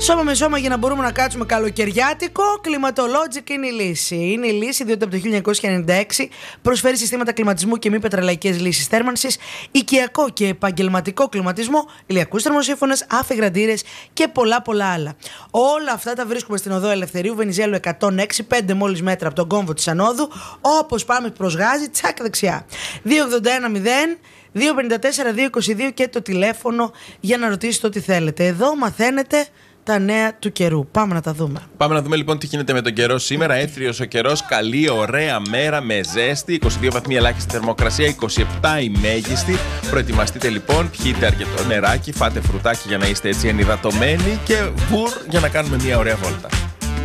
Σώμα με σώμα για να μπορούμε να κάτσουμε καλοκαιριάτικο. Climatologic είναι η λύση. Είναι η λύση διότι από το 1996 προσφέρει συστήματα κλιματισμού και μη πετρελαϊκές λύσεις θέρμανσης, οικιακό και επαγγελματικό κλιματισμό, ηλιακούς θερμοσύφωνες, αφιγραντήρες και πολλά άλλα. Όλα αυτά τα βρίσκουμε στην οδό Ελευθερίου Βενιζέλου 106, 5 μόλις μέτρα από τον κόμβο της Ανόδου. Όπως πάμε προς Γάζι, τσακ δεξιά. 281-0-254-222 και το τηλέφωνο για να ρωτήσετε ό,τι θέλετε. Εδώ μαθαίνετε τα νέα του καιρού. Πάμε να τα δούμε. Πάμε να δούμε λοιπόν τι γίνεται με τον καιρό σήμερα. Έθριος ο καιρός, καλή, ωραία μέρα με ζέστη. 22 βαθμοί ελάχιστη θερμοκρασία, 27 η μέγιστη. Προετοιμαστείτε λοιπόν, πιείτε αρκετό νεράκι, φάτε φρουτάκι για να είστε έτσι ενυδατωμένοι και βουρ για να κάνουμε μια ωραία βόλτα.